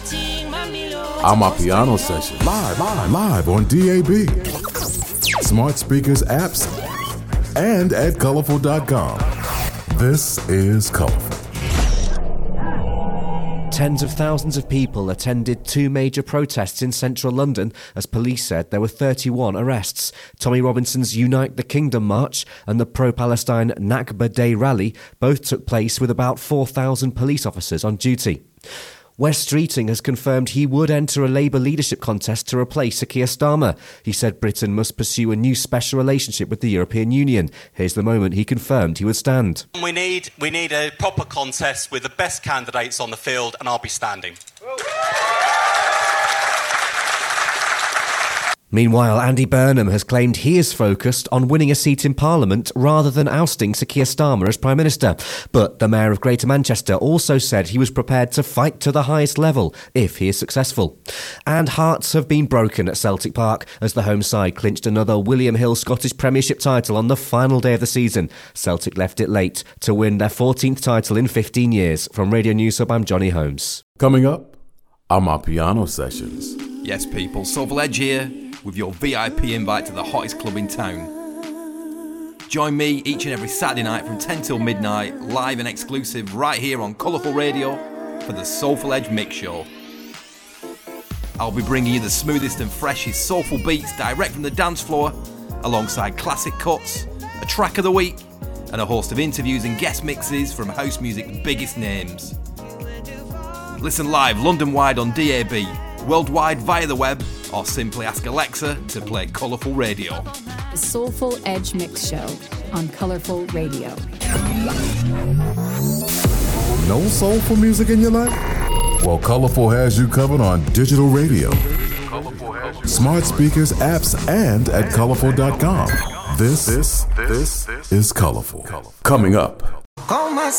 Amapiano Session. Live on DAB. Smart speakers, apps, and at colorful.com. This is Colorful. Tens of thousands of people attended two major protests in central London as police said there were 31 arrests. Tommy Robinson's Unite the Kingdom March and the pro-Palestine Nakba Day rally both took place with about 4,000 police officers on duty. Wes Streeting has confirmed he would enter a Labour leadership contest to replace Sir Keir Starmer. He said Britain must pursue a new special relationship with the European Union. Here's the moment he confirmed he would stand. We need a proper contest with the best candidates on the field, and I'll be standing. Meanwhile, Andy Burnham has claimed he is focused on winning a seat in Parliament rather than ousting Sir Keir Starmer as Prime Minister. But the Mayor of Greater Manchester also said he was prepared to fight to the highest level if he is successful. And hearts have been broken at Celtic Park as the home side clinched another William Hill Scottish Premiership title on the final day of the season. Celtic left it late to win their 14th title in 15 years. From Radio News Hub, I'm Johnny Holmes. Coming up, Amapiano Sessions. Yes, people, Soulful Edge here with your VIP invite to the hottest club in town. Join me each and every Saturday night from 10 till midnight, live and exclusive right here on Colourful Radio for the Soulful Edge Mix Show. I'll be bringing you the smoothest and freshest soulful beats direct from the dance floor, alongside classic cuts, a track of the week, and a host of interviews and guest mixes from house music's biggest names. Listen live London-wide on DAB, worldwide via the web, or simply ask Alexa to play Colourful Radio. The Soulful Edge Mix Show on Colourful Radio. No soulful music in your life? Well, Colorful has you covered on digital radio, smart speakers, apps, and at colorful.com. This is Colorful. Coming up.